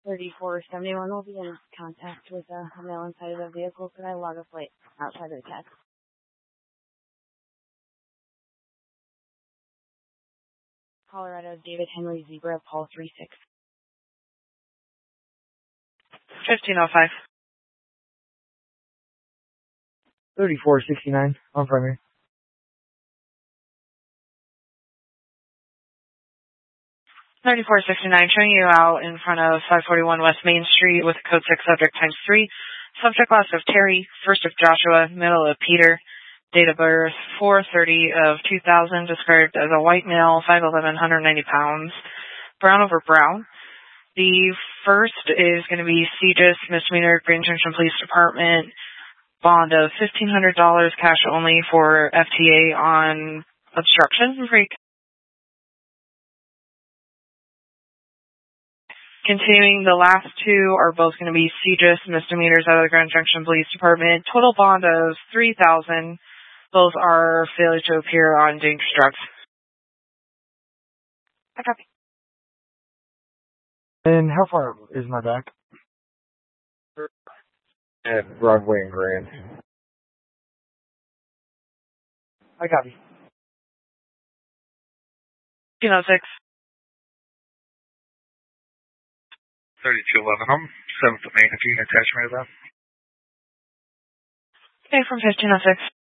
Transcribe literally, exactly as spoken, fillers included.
thirty-four seventy-one will be in contact with a male inside of the vehicle. Could I log a flight outside of the tag? Colorado, David Henry, Zebra, Paul three six. fifteen oh five. thirty-four sixty-nine on primary. thirty-four sixty-nine, showing you out in front of five forty-one West Main Street with code six subject times three. Subject last of Terry, first of Joshua, middle of Peter. Date of birth four thirty of two thousand, described as a white male, five eleven, one hundred ninety pounds, brown over brown. The first is going to be C G I S misdemeanor, Grand Junction Police Department, bond of fifteen hundred dollars, cash only for F T A on obstruction. Continuing, the last two are both going to be C G I S misdemeanors out of the Grand Junction Police Department. Total bond of three thousand dollars. Both are failure to appear on dangerous drugs. I copy. And how far is my back? At Broadway and Grand. I copy. fifteen oh six. thirty-two eleven home, seventh of Maine, if you can attach me to that. Okay, from fifteen oh six.